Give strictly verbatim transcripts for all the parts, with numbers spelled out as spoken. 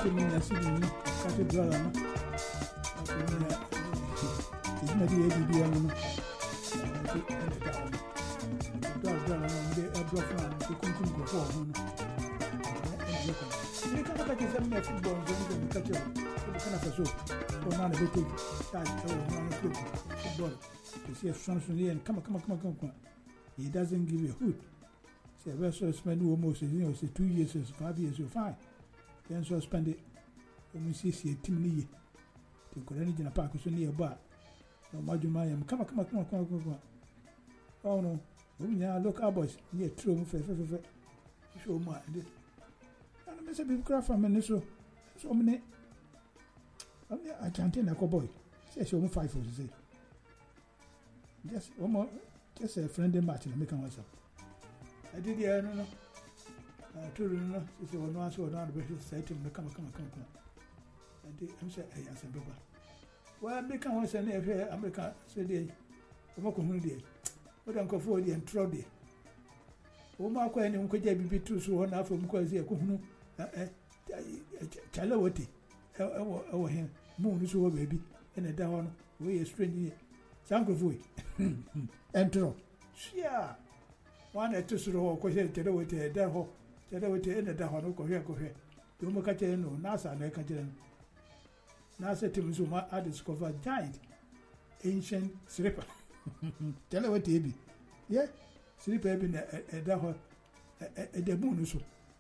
se me na sidi ni ka se dollar no ko ni e ma di e di di anu no e e da o dollar dollar no de e bro fa ko kun kun ko fo ho no e e ko ni ka ka ke se me football zo ni ka che ko kana fa so ko na na bete ta ta o na ko football you see a Samsung and come come come come come he doesn't give you a hoot. Say well so spend almost you know say two years or five years you're fine. Then so spend it almost six years team ni to ko ni jina pa ko so ni ba no majuma yam come come come come come oh no we nya local boys ni true fe fe fe show ma and and me say be craft from me so so me am I can't na ko boy say show me five for say just one more just a friendly match and make one up. I did the no no uh to no so one was so down the say to me come come come come and I'm say I answer baba well make one say na here America say dey o mo ko hu dey o dan ko fo dey and throw dey o ma ko ene ko ja bibi tu so na afo ko say ko hu eh chale wote e wo he mu nu so wo baby ene da ho no we strange Sankrofui entro shia wana tusuro ko se tere wote da ho tere wote ene da ho no ko hwe ko hwe do mo ka che no nasa na ka che nasa tim so ma I discover giant ancient slipper tere wote bi ye slipper bi na e da ho e de mu no so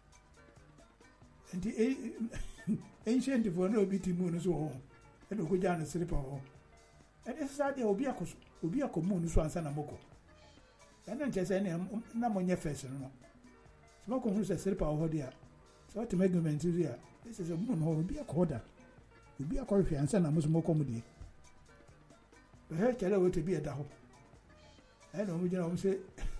enti ancient for no bi ti mu no so ho e do ko ja na slipper ho and this is that obi akoso obi akomu nu so ansa na moko and then just say na monye first no so moko hu se slipper ho dia so what make me here this is a moon ho obi akoda obi akohwe ansa na muso moko mu die be he kele wo te bi eda ho and o mu jina o say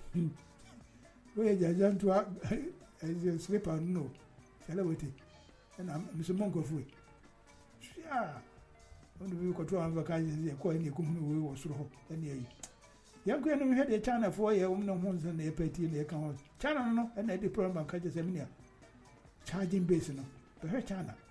we jajan to a slipper no kele wo te and am muso monko fu yeah on the ko to am ka je ko ni ko hu we wo suro ho ene yi yan ko no he de China for ye um no hu zan na peti na kan ho China no na de problem ka je se me charging base no be China